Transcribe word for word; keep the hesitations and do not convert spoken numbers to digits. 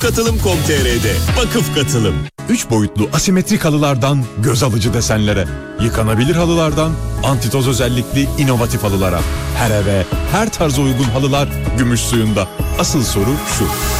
Katılım nokta com nokta tr'de Vakıf Katılım. Üç boyutlu asimetrik halılardan göz alıcı desenlere, yıkanabilir halılardan antitoz özellikli inovatif halılara. Her eve, her tarza uygun halılar gümüş suyunda. Asıl soru şu: